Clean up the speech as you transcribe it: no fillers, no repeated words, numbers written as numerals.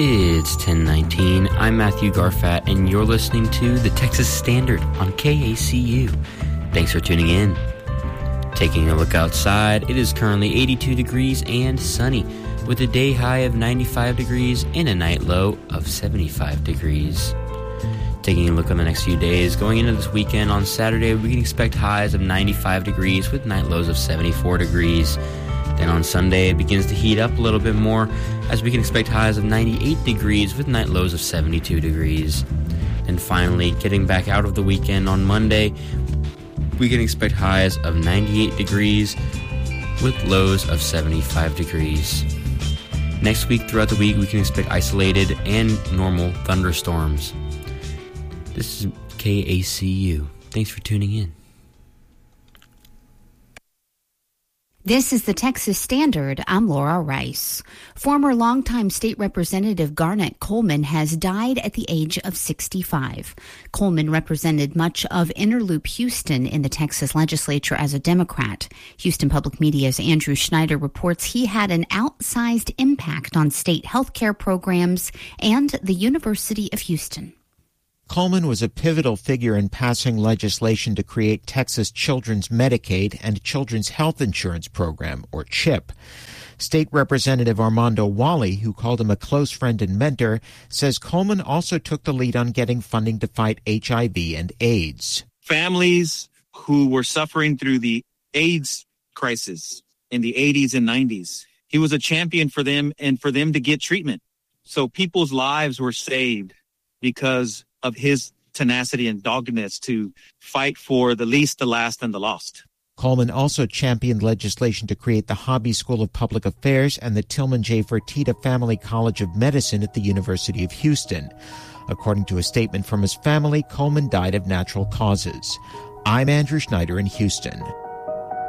It's 10:19. I'm Matthew Garfat, and you're listening to the Texas Standard on KACU. Thanks for tuning in. Taking a look outside, it is currently 82 degrees and sunny, with a day high of 95 degrees and a night low of 75 degrees. Taking a look on the next few days, going into this weekend, on Saturday, we can expect highs of 95 degrees with night lows of 74 degrees. Then on Sunday, it begins to heat up a little bit more, as we can expect highs of 98 degrees with night lows of 72 degrees. And finally, getting back out of the weekend on Monday, we can expect highs of 98 degrees with lows of 75 degrees. Next week, throughout the week, we can expect isolated and normal thunderstorms. This is KACU. Thanks for tuning in. This is the Texas Standard. I'm Laura Rice. Former longtime state representative Garnet Coleman has died at the age of 65. Coleman represented much of Interloop Houston in the Texas legislature as a Democrat. Houston Public Media's Andrew Schneider reports he had an outsized impact on state health care programs and the University of Houston. Coleman was a pivotal figure in passing legislation to create Texas Children's Medicaid and Children's Health Insurance Program, or CHIP. State Representative Armando Wally, who called him a close friend and mentor, says Coleman also took the lead on getting funding to fight HIV and AIDS. Families who were suffering through the AIDS crisis in the 80s and 90s, he was a champion for them and for them to get treatment. So people's lives were saved because of his tenacity and doggedness to fight for the least, the last, and the lost. Coleman also championed legislation to create the Hobby School of Public Affairs and the Tillman J. Fertitta Family College of Medicine at the University of Houston. According to a statement from his family, Coleman died of natural causes. I'm Andrew Schneider in Houston.